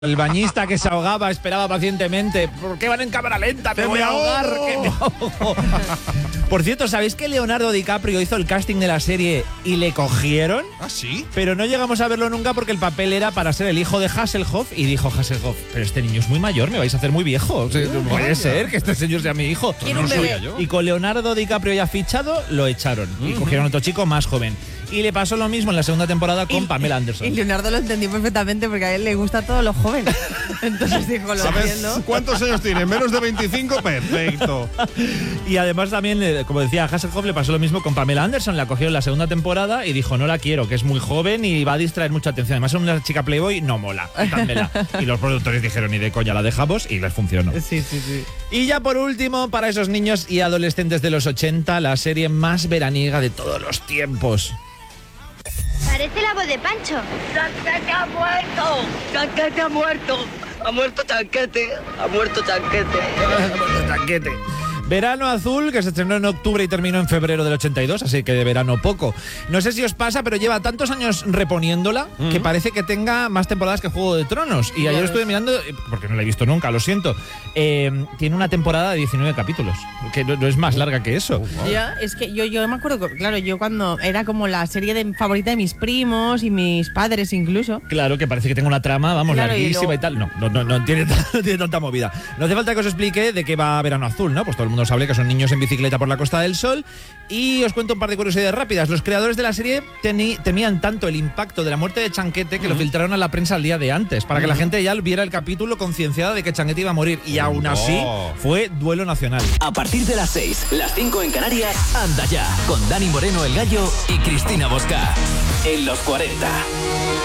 El bañista que se ahogaba esperaba pacientemente. ¿Por qué van en cámara lenta? ¡Me voy a ahogar! ¡Que me ahogo! Por cierto, ¿sabéis que Leonardo DiCaprio hizo el casting de la serie y le cogieron? ¿Ah, sí? Pero no llegamos a verlo nunca porque el papel era para ser el hijo de Hasselhoff. Y dijo Hasselhoff, pero este niño es muy mayor, me vais a hacer muy viejo. O sea, no puede ser que este señor sea mi hijo. Quiero un bebé. Y con Leonardo DiCaprio ya fichado, lo echaron. Y cogieron otro chico más joven. Y le pasó lo mismo en la segunda temporada con Pamela Anderson. Y Leonardo lo entendió perfectamente porque a él le gusta todo lo joven. Entonces dijo, lo ¿Sabes entiendo. cuántos años tiene? ¿Menos de 25? Perfecto. Y además también, como decía Hasselhoff, le pasó lo mismo con Pamela Anderson. La cogió en la segunda temporada y dijo, no la quiero, que es muy joven y va a distraer mucha atención. Además, es una chica playboy, no mola, quítadmela. Y los productores dijeron, ni de coña, la dejamos y les funcionó. Sí. Y ya por último, para esos niños y adolescentes de los 80, la serie más veraniega de todos los tiempos. Parece la voz de Pancho. ¡Chanquete ha muerto! ¡Chanquete ha muerto! ¡Ha muerto Chanquete! ¡Ha muerto Chanquete! Verano Azul, que se estrenó en octubre y terminó en febrero del 82, así que de verano poco. No sé si os pasa, pero lleva tantos años reponiéndola que parece que tenga más temporadas que Juego de Tronos. Y ayer estuve mirando, porque no la he visto nunca, lo siento. Tiene una temporada de 19 capítulos, que no es más larga que eso. Ya, es que yo me acuerdo, claro, yo cuando era como la serie favorita de mis primos y mis padres incluso. Claro, que parece que tenga una trama, vamos, Claro, larguísima y tal. No tiene tanta movida. No hace falta que os explique de qué va Verano Azul, ¿no? Pues todo el mundo sabe que son niños en bicicleta por la Costa del Sol. Y os cuento un par de curiosidades rápidas. Los creadores de la serie temían tanto el impacto de la muerte de Chanquete que lo filtraron a la prensa el día de antes, para que la gente ya viera el capítulo concienciada de que Chanquete iba a morir. Y aún así fue duelo nacional. A partir de las 6, las 5 en Canarias, Anda Ya, con Dani Moreno el Gallo y Cristina Bosca. En los 40.